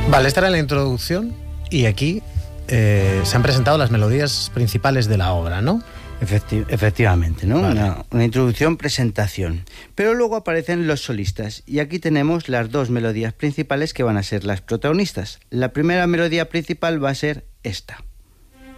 Vale, esta era la introducción y aquí se han presentado las melodías principales de la obra, ¿no? Efectivamente, ¿no? Vale. Una introducción, presentación. Pero luego aparecen los solistas y aquí tenemos las dos melodías principales que van a ser las protagonistas. La primera melodía principal va a ser esta.